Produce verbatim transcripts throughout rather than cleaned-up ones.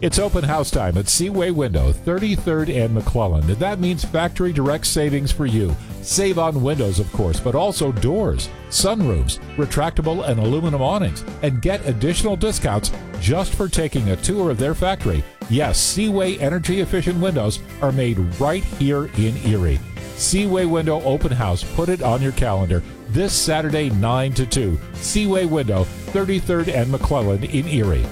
It's open house time at Seaway Window, thirty-third and McClellan. And that means factory direct savings for you. Save on windows, of course, but also doors, sunroofs, retractable and aluminum awnings, and get additional discounts just for taking a tour of their factory. Yes, Seaway energy-efficient windows are made right here in Erie. Seaway Window Open House. Put it on your calendar. This Saturday, nine to two. Seaway Window, thirty-third and McClellan in Erie.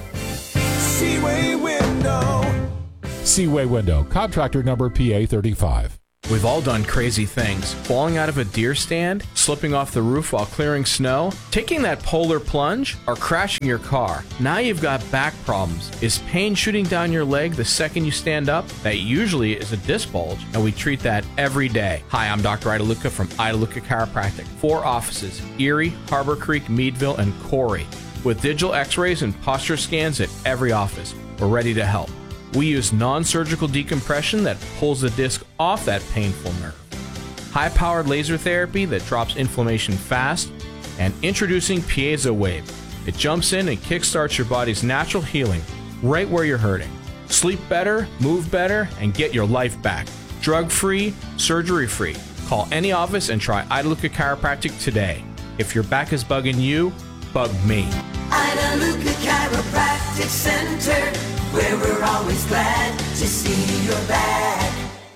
Seaway Window. Seaway Window, contractor number P A thirty-five. We've all done crazy things. Falling out of a deer stand, slipping off the roof while clearing snow, taking that polar plunge, or crashing your car. Now you've got back problems. Is pain shooting down your leg the second you stand up? That usually is a disc bulge, and we treat that every day. Hi, I'm Doctor Ida Luca from Ida Luca Chiropractic. Four offices, Erie, Harbor Creek, Meadville, and Corey. With digital x-rays and posture scans at every office, we're ready to help. We use non-surgical decompression that pulls the disc off that painful nerve. High-powered laser therapy that drops inflammation fast, and introducing Piezo Wave. It jumps in and kickstarts your body's natural healing right where you're hurting. Sleep better, move better, and get your life back. Drug-free, surgery-free. Call any office and try Ida Luca Chiropractic today. If your back is bugging you, bug me. Ida Luca Chiropractic Center, where we're always glad to see your back.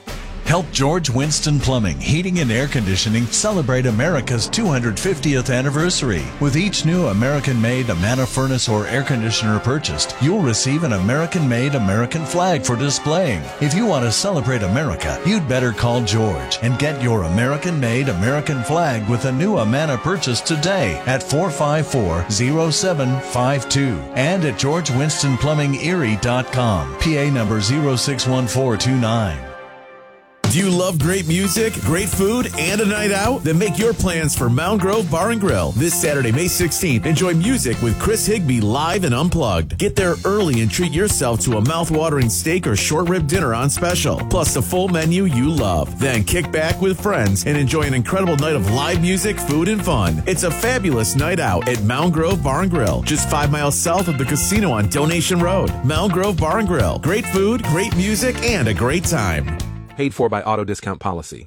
Help George Winston Plumbing, Heating and Air Conditioning celebrate America's two hundred fiftieth anniversary. With each new American-made Amana furnace or air conditioner purchased, you'll receive an American-made American flag for displaying. If you want to celebrate America, you'd better call George and get your American-made American flag with a new Amana purchase today at four five four, zero seven five two and at george winston plumbing erie dot com. P A number zero six one four two nine. Do you love great music, great food, and a night out? Then make your plans for Mound Grove Bar and Grill. This Saturday, May sixteenth, enjoy music with Chris Higbee live and unplugged. Get there early and treat yourself to a mouth-watering steak or short rib dinner on special, plus the full menu you love. Then kick back with friends and enjoy an incredible night of live music, food, and fun. It's a fabulous night out at Mound Grove Bar and Grill, just five miles south of the casino on Donation Road. Mound Grove Bar and Grill. Great food, great music, and a great time. Paid for by Auto Discount Policy.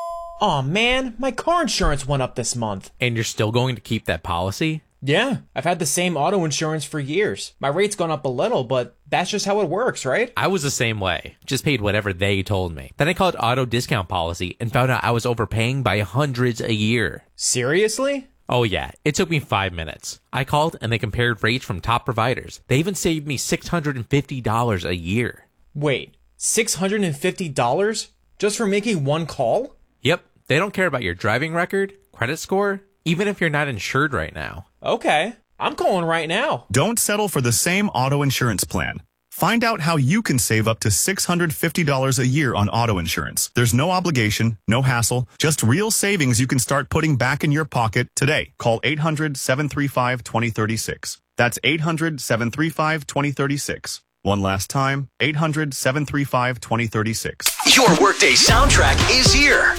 Aw, man, my car insurance went up this month. And you're still going to keep that policy? Yeah, I've had the same auto insurance for years. My rate's gone up a little, but that's just how it works, right? I was the same way. Just paid whatever they told me. Then I called Auto Discount Policy and found out I was overpaying by hundreds a year. Seriously? Oh yeah, it took me five minutes. I called and they compared rates from top providers. They even saved me six hundred fifty dollars a year. Wait. six hundred fifty dollars just for making one call? Yep. They don't care about your driving record, credit score, even if you're not insured right now. Okay. I'm calling right now. Don't settle for the same auto insurance plan. Find out how you can save up to six hundred fifty dollars a year on auto insurance. There's no obligation, no hassle, just real savings you can start putting back in your pocket today. Call eight hundred, seven three five, two zero three six. That's eight hundred, seven three five, two zero three six. One last time, eight hundred, seven three five, two zero three six. Your workday soundtrack is here.